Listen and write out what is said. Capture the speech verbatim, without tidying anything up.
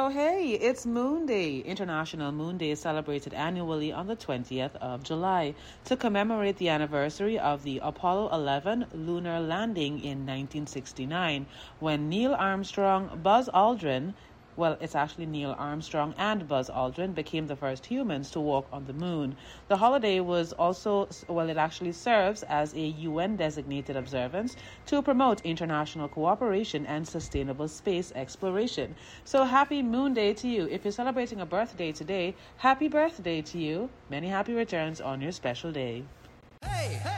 So, hey, it's Moon Day. International Moon Day is celebrated annually on the twentieth of July to commemorate the anniversary of the Apollo eleven lunar landing in nineteen sixty-nine, when Neil Armstrong, Buzz Aldrin, well, it's actually Neil Armstrong and Buzz Aldrin became the first humans to walk on the moon. The holiday was also, well, it actually serves as a U N-designated observance to promote international cooperation and sustainable space exploration. So happy Moon Day to you. If you're celebrating a birthday today, happy birthday to you. Many happy returns on your special day. Hey, hey.